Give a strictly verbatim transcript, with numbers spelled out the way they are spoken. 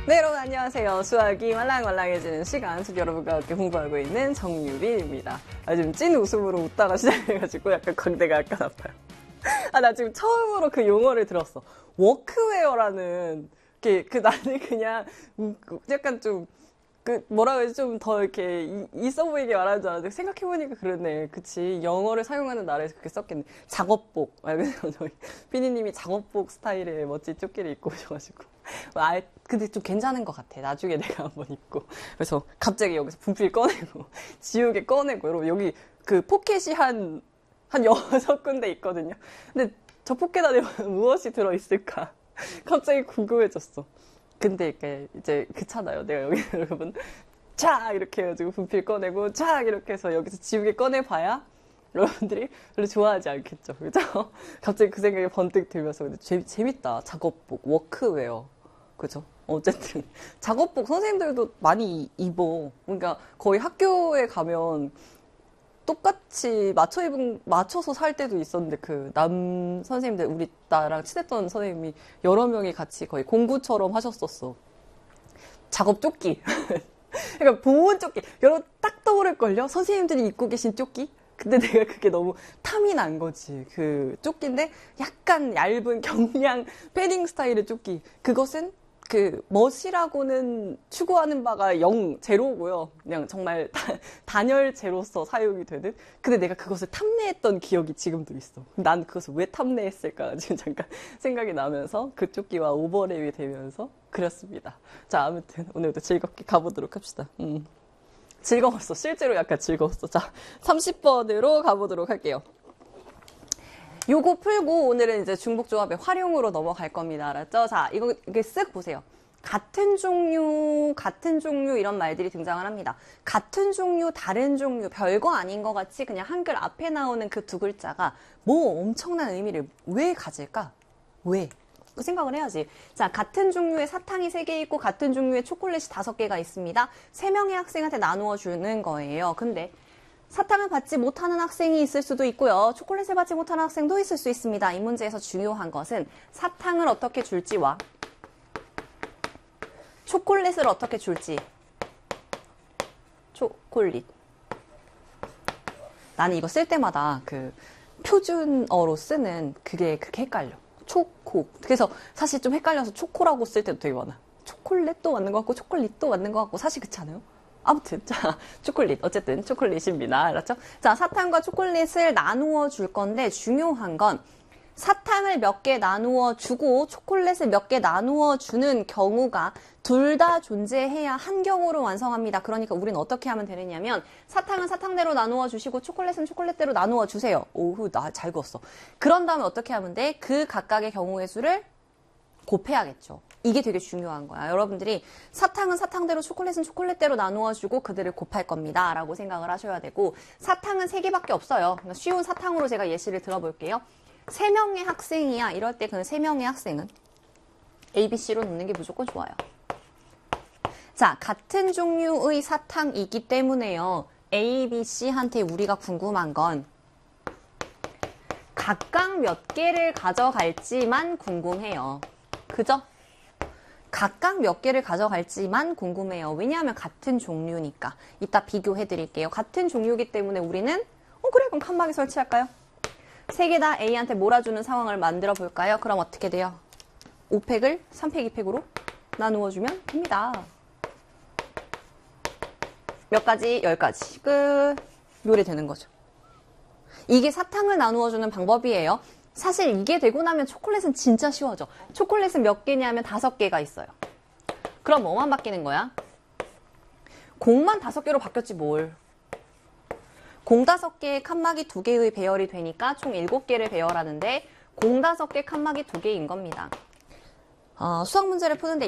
네, 여러분 안녕하세요. 수학이 말랑말랑해지는 시간, 즉 여러분과 함께 공부하고 있는 정유빈입니다. 아, 지금 찐 웃음으로 웃다가 시작해가지고 약간 광대가 약간 아파요. 아, 나 지금 처음으로 그 용어를 들었어. 워크웨어라는 게, 그 나는 그냥 약간 좀 그 뭐라 그러지, 좀 더 이렇게 이- 있어 보이게 말하는 줄 알았는데 생각해보니까 그러네. 그치, 영어를 사용하는 나라에서 그렇게 썼겠네. 작업복. 아, 그래서 저희 피디님이 작업복 스타일의 멋진 조끼를 입고 오셔가지고 아, 근데 좀 괜찮은 것 같아. 나중에 내가 한번 입고. 그래서 갑자기 여기서 분필 꺼내고 지우개 꺼내고, 여러분 여기 그 포켓이 한 한 여섯 군데 있거든요. 근데 저 포켓 안에 무엇이 들어있을까 갑자기 궁금해졌어. 근데 이렇게 이제 그렇잖아요. 내가 여기 여러분 쫙 이렇게 해가지고 분필 꺼내고 쫙 이렇게 해서 여기서 지우개 꺼내봐야 여러분들이 별로 좋아하지 않겠죠. 그죠? 갑자기 그 생각이 번뜩 들면서. 근데 재, 재밌다. 작업복, 워크웨어. 그죠? 어쨌든 작업복 선생님들도 많이 입어. 그러니까 거의 학교에 가면 똑같이 맞춰 입은, 맞춰서 살 때도 있었는데, 그 남 선생님들, 우리 나랑 친했던 선생님이 여러 명이 같이 거의 공구처럼 하셨었어. 작업 조끼. 그러니까 보온 조끼. 여러분 딱 떠오를걸요? 선생님들이 입고 계신 조끼? 근데 내가 그게 너무 탐이 난 거지. 그 조끼인데 약간 얇은 경량 패딩 스타일의 조끼. 그것은 그 멋이라고는 추구하는 바가 영, 제로고요. 그냥 정말 단열재로서 사용이 되는. 근데 내가 그것을 탐내했던 기억이 지금도 있어. 난 그것을 왜 탐내했을까 지금 잠깐 생각이 나면서 그 조끼와 오버랩이 되면서 그렸습니다. 자, 아무튼 오늘도 즐겁게 가보도록 합시다. 음. 즐거웠어. 실제로 약간 즐거웠어. 자, 삼십 번으로 가보도록 할게요. 요거 풀고 오늘은 이제 중복조합의 활용으로 넘어갈 겁니다. 알았죠? 자, 이거 이렇게 쓱 보세요. 같은 종류, 같은 종류 이런 말들이 등장을 합니다. 같은 종류, 다른 종류, 별거 아닌 것 같이 그냥 한글 앞에 나오는 그 두 글자가 뭐 엄청난 의미를 왜 가질까? 왜? 그 생각을 해야지. 자, 같은 종류의 사탕이 세 개 있고 같은 종류의 초콜릿이 다섯 개가 있습니다. 세 명의 학생한테 나누어 주는 거예요. 근데 사탕을 받지 못하는 학생이 있을 수도 있고요. 초콜릿을 받지 못하는 학생도 있을 수 있습니다. 이 문제에서 중요한 것은 사탕을 어떻게 줄지와 초콜릿을 어떻게 줄지. 초콜릿. 나는 이거 쓸 때마다 그 표준어로 쓰는 그게 그렇게 헷갈려. 초코. 그래서 사실 좀 헷갈려서 초코라고 쓸 때도 되게 많아. 초콜릿도 맞는 것 같고 초콜릿도 맞는 것 같고 사실 그렇지 않아요? 아무튼 자, 초콜릿. 어쨌든 초콜릿입니다. 알았죠? 자, 사탕과 초콜릿을 나누어 줄 건데 중요한 건 사탕을 몇 개 나누어 주고 초콜릿을 몇 개 나누어 주는 경우가 둘 다 존재해야 한 경우로 완성합니다. 그러니까 우리는 어떻게 하면 되느냐면 사탕은 사탕대로 나누어 주시고 초콜릿은 초콜릿대로 나누어 주세요. 오후 나 잘 그었어. 그런 다음에 어떻게 하면 돼? 그 각각의 경우의 수를 곱해야겠죠. 이게 되게 중요한 거야. 여러분들이 사탕은 사탕대로 초콜릿은 초콜릿대로 나누어 주고 그들을 곱할 겁니다. 라고 생각을 하셔야 되고, 사탕은 세 개밖에 없어요. 쉬운 사탕으로 제가 예시를 들어볼게요. 세 명의 학생이야. 이럴 때 그 세 명의 학생은 A, B, C로 놓는 게 무조건 좋아요. 자, 같은 종류의 사탕이기 때문에요. A, B, C한테 우리가 궁금한 건 각각 몇 개를 가져갈지만 궁금해요. 그죠? 각각 몇 개를 가져갈지만 궁금해요. 왜냐하면 같은 종류니까. 이따 비교해 드릴게요. 같은 종류이기 때문에 우리는 어 그래 그럼 칸막이 설치할까요? 세 개 다 A한테 몰아주는 상황을 만들어 볼까요? 그럼 어떻게 돼요? 오 팩을 삼 팩, 이 팩으로 나누어 주면 됩니다. 몇 가지? 열 가지. 끝. 요래 되는 거죠. 이게 사탕을 나누어 주는 방법이에요. 사실 이게 되고 나면 초콜릿은 진짜 쉬워져. 초콜릿은 몇 개냐면 다섯 개가 있어요. 그럼 뭐만 바뀌는 거야? 공만 다섯 개로 바뀌었지 뭘. 공 다섯 개에 칸막이 두 개의 배열이 되니까 총 일곱 개를 배열하는데 공 다섯 개 칸막이 두 개인 겁니다. 어, 수학 문제를 푸는데